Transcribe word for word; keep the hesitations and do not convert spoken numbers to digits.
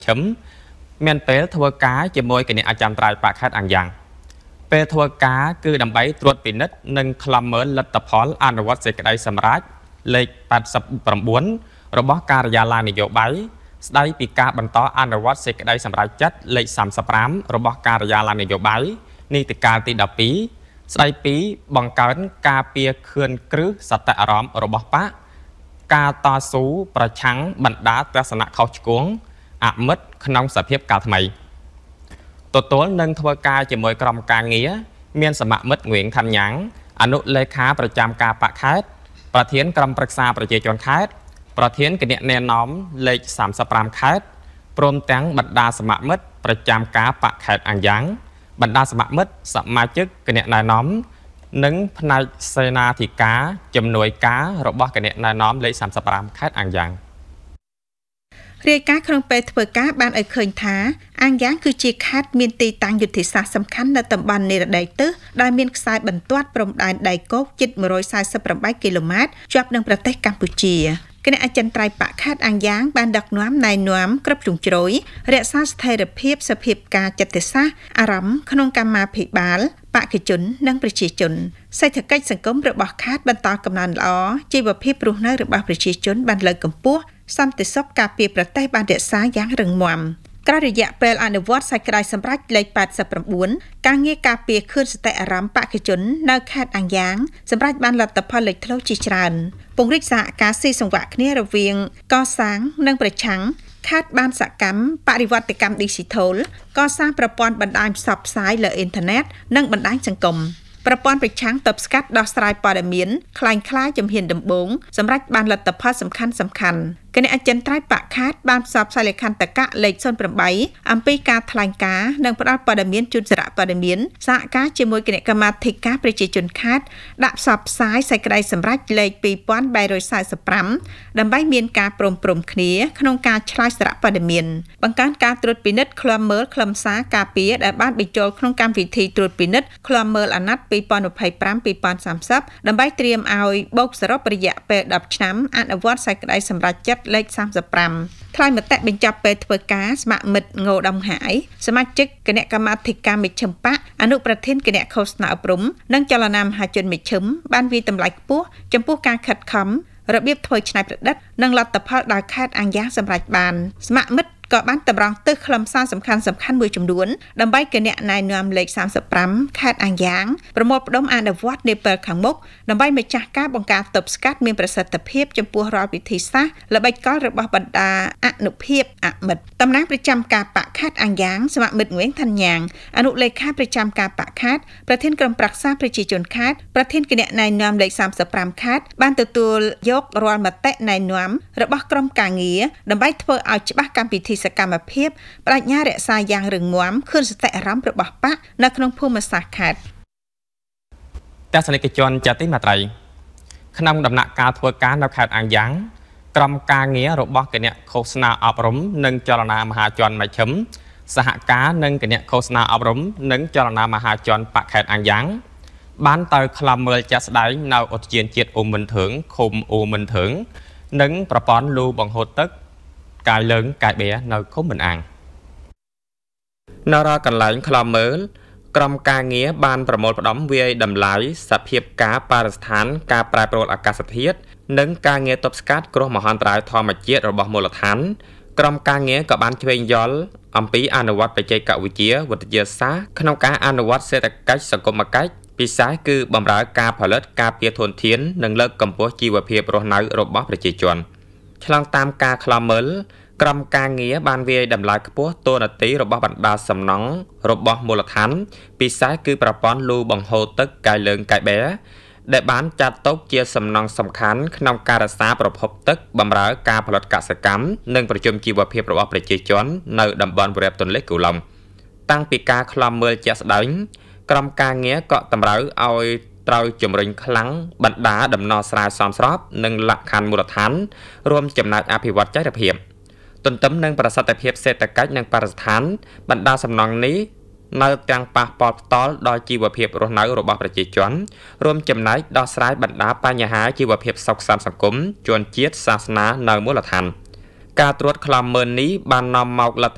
ឈឹមមានពេលធ្វើការជាមួយគណៈអាចារ្យត្រៃបកខេត្តអាំងយ៉ាងពេលធ្វើការគឺដើម្បីត្រួតពិនិត្យនិងខ្លំមើលលទ្ធផលអនុវត្តសេចក្តីសម្រេចលេខแปดสิบเก้าរបស់ការិយាល័យនយោបាយស្ដីពីការបន្តអនុវត្តសេចក្តីសម្រេចចិត្តលេខสามสิบห้าរបស់ការិយាល័យនយោបាយនីតិកាលទីដប់ពីរស្ដីពីបង្កើនការពៀខឿនគ្រឹះសតិអារម្មណ៍របស់បកការតស៊ូប្រឆាំងបណ្ដាទស្សនៈខុសឆ្គងអមិត្តក្នុងសភាពកាលថ្មីទទួលនឹងធ្វើការជាមួយក្រុមការងារមានសមមិត្តងៀងខាន់ញ៉ាំងអនុលេខាប្រចាំការបកខេត្តប្រធានក្រុមប្រឹក្សាប្រជាជនខេត្តប្រធានគណៈណែនាំលេខสามสิบห้าខេត្តព្រមទាំងបណ្ដាសមមិត្តប្រចាំការបកខេត្តអាំងយ៉ាងបណ្ដាសមមិត្តសមាជិកគណៈណែនាំនិងផ្នែកសេនាធិការជំនួយការរបស់គណៈណែនាំលេខสามสิบห้าខេត្តអាំងយ៉ាងរាយការណ៍ក្នុងពេលធ្វើការបានឲ្យឃើញថាអាំងយ៉ាងគឺជាខេត្តមានទីតាំងយុទ្ធសាស្ត្រសំខាន់នៅតំបន់និរដីទិសដែលមានខ្សែបន្ទាត់ព្រំដែនដីគោកជិតmột trăm bốn mươi八គីឡូម៉ែត្រជាប់នឹងប្រទេសកម្ពុជាគណៈអចិន្ត្រៃយ៍បកខេត្តអាំងយ៉ាងបានដឹកនាំណែនាំគ្រប់ជ្រុងជ្រោយរក្សាស្ថិរភាពសភាពការចិត្តសាស្ត្រអារម្មណ៍ក្នុងកម្មាភិបាលបេក្ខជននិងប្រជាជនសេដ្ឋកិច្ចសង្គមរបស់ខេត្តបន្តកំណើនល្អជីវភាពរស់នៅរបស់ប្រជាជនបានលើកកម្ពស់សន្តិសុខការពារប្រទេសបានរក្សាយ៉ាងរឹងមាំក្រោយរយៈពេលអនុវត្តសេចក្តីសម្រេចលេខแปดสิบเก้าការងារការពារខឿនសតិអារម្មណ៍បេក្ខជននៅខេត្តអាំងយ៉ាងសម្រេចបានលទ្ធផលលេចធ្លោជាច្រើនពង្រីកសហការស៊ីសង្វាក់គ្នារវាងកសាងនិងប្រឆាំងខេត្តបានសកម្មបរិវត្តកម្ម Digital កសាងប្រព័ន្ធបណ្ដាញផ្សព្វផ្សាយលើអ៊ីនធឺណិតនិងបណ្ដាញសង្គមប្រព័ន្ធប្រឆាំងទប់ស្កាត់ដោះស្រាយព័ត៌មានคล้ายคล้ายជំហានដំបូងសម្រាប់បានលទ្ធផលសំខាន់សំខាន់គណៈអចិន្ត្រៃយ៍បកខេត្តបានផ្សព្វផ្សាយលក្ខន្តិកៈលេខศูนย์แปดអំពីការថ្លែងការណ៍និងផ្តល់ព័ត៌មានជូនសារព័ត៌មានសហការជាមួយគណៈកម្មាធិការប្រជាជនខេត្តដាក់ផ្សព្វផ្សាយសេចក្តីសម្រេចលេខពីរពាន់បីរយសាសិបห้าដើម្បីមានការព្រមព្រំគ្នាក្នុងការឆ្លើយសារព័ត៌មានបង្កើនការត្រួតពិនិត្យឃ្លាំមើលខ្លឹមសារការពារដែលបានបញ្ចូលក្នុងកម្មវិធីត្រួតពិនិត្យឃ្លាំមើលអាណត្តិពីរពាន់ยี่สิบห้า ពីរពាន់សាមសិបដើម្បីត្រៀមឲ្យបូកសរុបរយៈពេលដប់ឆ្នាំអនុវត្តសេចក្តីសម្រេចចិត្តលេខสามสิบห้าថ្លែងមតិបញ្ចប់ពេលធ្វើការស្ម័គ្រមិត្តងោដំហាយសមាជិកគណៈកម្មាធិការមជ្ឈិមបកអនុប្រធានគណៈឃោសនាអប់រំនិងចលនាមហាជនមជ្ឈិមបានវាយតម្លៃខ្ពស់ចំពោះការខិតខំរបៀបធ្វើច្នៃប្រឌិតនិងលទ្ធផលដែលខេត្តអាំងយ៉ាងសម្រេចបានស្ម័គ្រមិត្តក៏បានតម្រង់ទិសខ្លឹមសារសំខាន់សំខាន់មួយចំនួនដើម្បីគណៈណែនាំលេខสามสิบห้าខេត្តអាំងយ៉ាងប្រមូលផ្ដុំអនុវត្តនាពេលខាងមុខដើម្បីម្ចាស់ការបង្ការទប់ស្កាត់មានប្រសិទ្ធភាពចំពោះរាល់វិធីសាស្ត្រល្បិចកលរបស់បណ្ដាអនុភាពអមិត្តតំណាងប្រចាំការបកខេត្តអាំងយ៉ាងសមមិត្តងៀងខាន់ញ៉ាងអនុលេខាប្រចាំការបកខេត្តប្រធានក្រុមប្រឹក្សាប្រជាជនខេត្តប្រធានគណៈណែនាំលេខสามสิบห้าខេត្តបានទទួលយករាល់មតិណែនាំរបស់ក្រុមការងារដើម្បីធ្វើឲ្យច្បាស់កម្មវិធីសកម្មភាពបដិញ្ញារក្សាយ៉ាងរឹងមាំខឿនសតិអារម្មណ៍របស់បកនៅក្នុងភូមិសាស្ត្រខេត្តទស្សនិកជនជាទីមេត្រីក្នុងដំណាក់កាលធ្វើការនៅខេត្តអាំងយ៉ាងក្រុមការងាររបស់គណៈឃោសនាអប់រំនិងចលនាមហាជនមជ្ឈិមសហការនិងគណៈឃោសនាអប់រំនិងចលនាមហាជនបកខេត្តអាំងយ៉ាងបានទៅខ្លំមើលជាក់ស្ដែងនៅឧទ្យានជាតិអ៊ូមិនធឿងឃុំអ៊ូមិនធឿងនិងប្រព័ន្ធលូបង្ហូរទឹកកាយលើងកាយបេនៅឃុំមិនអាងនៅរកន្លែងខ្លំមើលក្រុមការងារបានប្រមូលផ្ដុំវាយតម្លៃសភាពការបរិស្ថានការប្រែប្រួលអាកាសធាតុនិងការងារទប់ស្កាត់គ្រោះមហន្តរាយធម្មជាតិរបស់មូលដ្ឋានក្រុមការងារក៏បានឆ្វេងយល់អំពីអនុវត្តបច្ចេកវិទ្យាវិទ្យាសាស្ត្រក្នុងការអនុវត្តសេដ្ឋកិច្ចសង្គមគិច្ចពិសេសគឺបម្រើការផលិតការពារធនធាននិងលើកកម្ពស់ជីវភាពរស់នៅរបស់ប្រជាជនឆ្លងតាមការខ្លំមើលក្រុមការងារបានវាយតម្លៃខ្ពស់តួនាទីរបស់បណ្ដាសំណង់របស់មូលដ្ឋានពិសេសគឺប្រព័ន្ធលូបង្ហូរទឹកកាយលើងកាយបេដែលបានចាត់ទុកជាសំណង់សំខាន់ក្នុងការរក្សាប្រភពទឹកបម្រើការផលិតកសិកម្មនិងប្រជុំជីវភាពរបស់ប្រជាជននៅតំបន់វាលទន្លេគូឡុងតាំងពីការខ្លំមើលជាក់ស្ដែងក្រុមការងារក៏តម្រូវឲ្យត្រូវជំរុញខ្លាំងបណ្ដាដំណោះស្រាយសមស្របនិងលក្ខខណ្ឌមូលដ្ឋានរួមចំណែកអភិវឌ្ឍចីរភាពទន្ទឹមនឹងប្រសិទ្ធភាពសេដ្ឋកិច្ចនិងបរិស្ថានបណ្ដាសំណង់នេះនៅទាំងប៉ះពាល់ផ្ទាល់ដល់ជីវភាពរស់នៅរបស់ប្រជាជនរួមចំណែកដោះស្រាយបណ្ដាបញ្ហាជីវភាពសុខសាន្តសង្គមជនជាតិសាសនានៅមូលដ្ឋានការត្រួតខ្លំមើលនេះបាននាំមកលទ្ធ